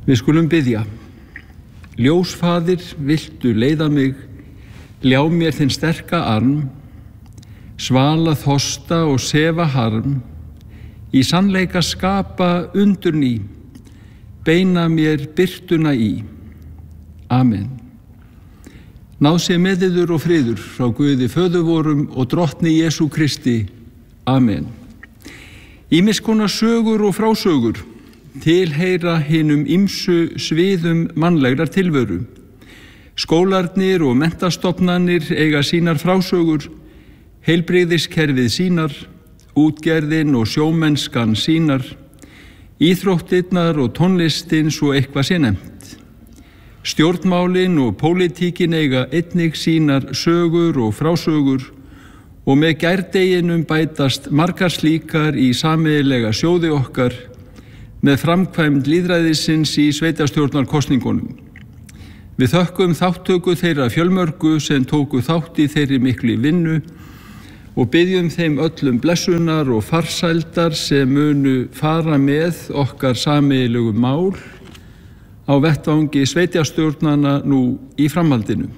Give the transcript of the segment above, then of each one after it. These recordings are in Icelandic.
Við skulum biðja. Ljósfaðir, viltu leiða mig, ljá mér þinn sterka arm, svala þosta og sefa harm, í sannleika skapa undur ný, beina mér birtuna í. Amen. Náð sé með yður og friður frá Guði föður vorum og drottni Jesú Kristi. Amen. Ýmiss konar sögur og frásögur tilheyra hinum ýmsu sviðum mannlegrar tilveru. Skólarnir og menntastofnanir eiga sínar frásögur, heilbrigðiskerfið sínar, útgerðin og sjómennskan sínar, íþróttirnar og tónlistin svo eitthvað sé nefnt. Stjórnmálin og pólitíkin eiga einnig sínar sögur og frásögur og með gærdeginum bætast margar slíkar í sameiginlega sjóði okkar með framkvæmd lýðræðisins í sveitarstjórnarkosningunum. Við þökkum þátttöku þeirra fjölmörgu sem tóku þátt í þeirri miklu vinnu og biðjum þeim öllum blessunar og farsældar sem munu fara með okkar sameiginlegu mál á vettvangi sveitarstjórnanna nú í framhaldinu.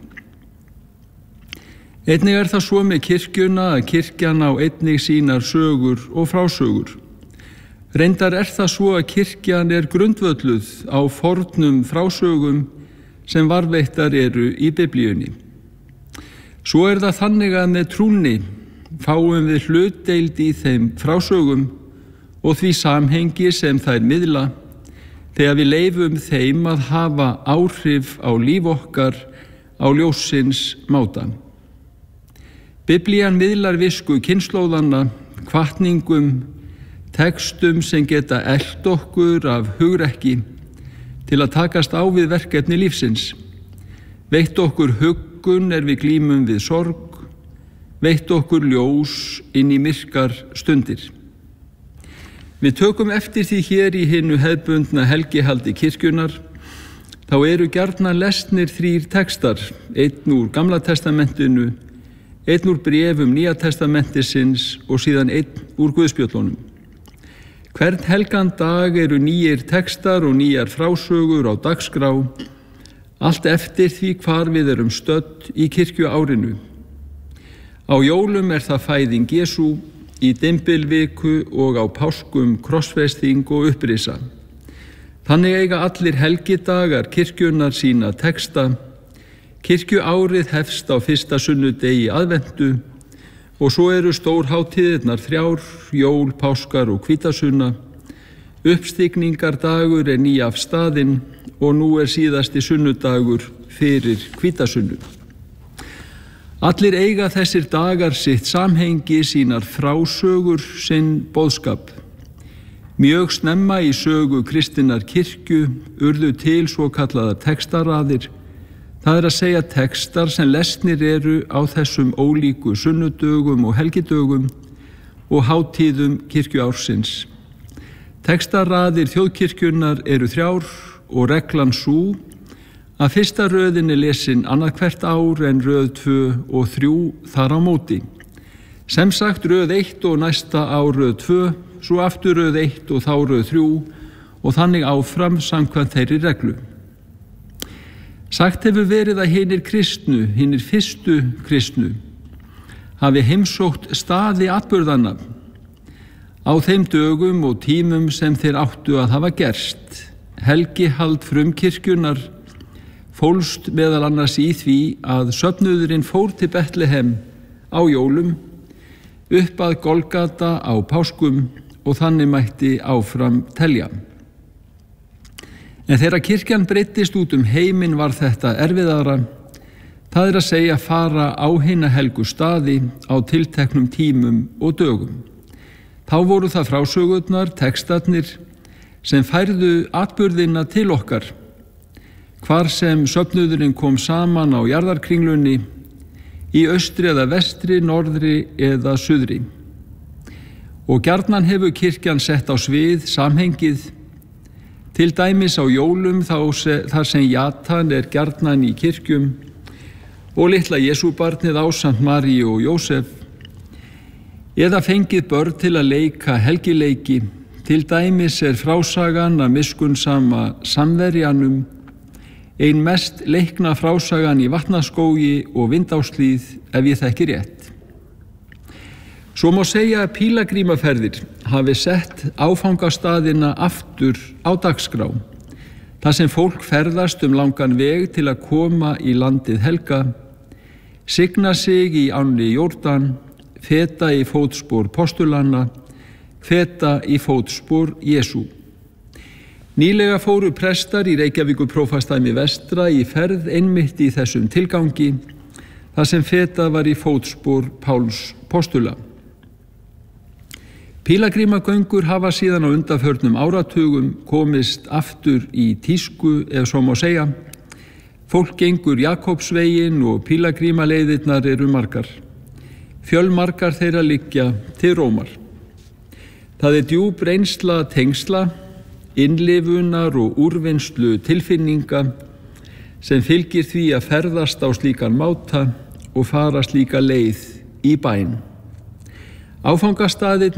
Einnig er það svo með kirkjuna að kirkjan á einnig sínar sögur og frásögur. Reyndar er það svo að kirkjan er grundvölluð á fornum frásögum sem varðveittar eru í Biblíunni. Svo er það þannig að með trúnni fáum við hlutdeild í þeim frásögum og því samhengi sem þær miðla þegar við leyfum þeim að hafa áhrif á líf okkar á ljóssins máta. Biblían miðlar visku kynslóðanna, hvatningum, textum sem geta elt okkur af hugrekki til að takast á við verkefni lífsins, veitt okkur huggun er við glímum við sorg, veitt okkur ljós inn í myrkar stundir. Við tökum eftir því hér í hinu hefðbundna helgihaldi kirkjunar, þá eru gjarnan lesnir 3 textar, einn úr Gamla testamentinu, einn úr bréfum Nýja testamentisins og síðan einn úr Guðspjöllunum. Hvern helgan dag eru nýjir textar og nýjar frásögur á dagskrá, allt eftir því hvar við erum stödd í kirkjuárinu. Á jólum er það fæðing Jesú, í dymbilviku og á páskum krossfesting og upprisa. Þannig eiga allir helgidagar kirkjunnar sína texta. Kirkjuárið hefst á fyrsta sunnudegi aðventu og svo eru stórhátíðirnar 3, jól, páskar og hvítasunna. Uppstigningardagur er nýafstaðinn og nú er síðasti sunnudagur fyrir hvítasunnu. Allir eiga þessir dagar sitt samhengi, sínar frásögur, sinn boðskap. Mjög snemma í sögu kristinnar kirkju urðu til svo kallaðar textaraðir. Það er að segja textar sem lesnir eru á þessum ólíku sunnudögum og helgidögum og hátíðum kirkjuársins. Textaraðir þjóðkirkjunnar eru 3 og reglan sú að fyrsta röðin er lesin annað hvert ár en röð 2 og 3 þar á móti. Sem sagt röð 1 og næsta ár röð 2, svo aftur röð 1 og þá röð 3 og þannig áfram samkvæmt þeirri reglu. Sagt hefur verið að hinir fyrstu kristnu, hafi heimsótt staði atburðanna á þeim dögum og tímum sem þeir áttu að hafa gerst. Helgihald frumkirkjunnar fólst meðal annars í því að söfnuðurinn fór til Betlehem á jólum, upp að Golgata á páskum og þannig mætti áfram telja. En þegar kirkjan breyttist út heiminn var þetta erfiðara, það er að segja fara á hina helgu staði á tilteknum tímum og dögum. Þá voru það frásögurnar, textarnir, sem færðu atburðina til okkar, hvar sem söfnuðurinn kom saman á jarðarkringlunni, í austri eða vestri, norðri eða suðri. Og gjarnan hefur kirkjan sett á svið samhengið, til dæmis á jólum þar sem Jatan er gjarnan í kirkjum og litla Jesúbarnið ásamt Maríu og Jósef, eða fengið börn til að leika helgileiki, Til dæmis frásagan af miskunnsama samverjanum ein mest leikna frásagan í Vatnaskógi og Vindáshlíð ef ég þekki rétt. Svo má segja að pílagrímaferðir hafi sett áfangastaðina aftur á dagskrá, þar sem fólk ferðast langan veg til að koma í landið helga, signa sig í ánni Jórdan, feta í fótspor postulanna, feta í fótspor Jesú. Nýlega fóru prestar í Reykjavíkurprófastsdæmi vestra í ferð einmitt í þessum tilgangi, þar sem fetað var í fótspor Páls postula. Pílagrímagöngur hafa síðan á undanförnum áratugum komist aftur í tísku, ef svo má segja. Fólk gengur Jakobsveginn og pílagrímaleiðirnar eru margar. Fjölmargar þeirra liggja til Rómar. Það djúp reynsla tengsla, innlifunar og úrvinnslu tilfinninga sem fylgir því að ferðast á slíkan máta og fara slíka leið í bæn. Áfangastaðirnir